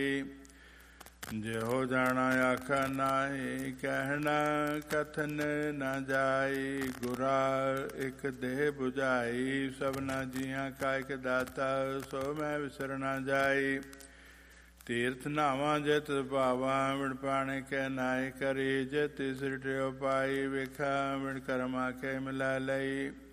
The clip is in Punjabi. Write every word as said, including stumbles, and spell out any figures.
ਜਿਹੋ ਜਾਣਾ ਆਖਾ ਨਾਹੀ, ਕਹਿਣਾ ਕਥਨ ਨਾ ਜਾਈ। ਗੁਰਾ ਇੱਕ ਦੇਹ ਬੁਝਾਈ, ਸਭਨਾ ਜੀਆਂ ਕਾ ਇੱਕ ਦਾਤਾ। ਸੋ ਮੈਂ ਵਿਸਰ ਨਾ ਜਾਈ। ਤੀਰਥ ਨਾਵਾਂ ਜਿਤ ਭਾਵਾਂ, ਵਿਣ ਪਾਣੇ ਕਹਿ ਨਾਏ ਕਰੀ। ਜੇ ਤਿਸ ਰਿਟਿਓ ਪਾਈ, ਵੇਖਾ ਵਿਣ ਕਰਮਾ ਕੇ ਮਿਲਾ ਲਈ।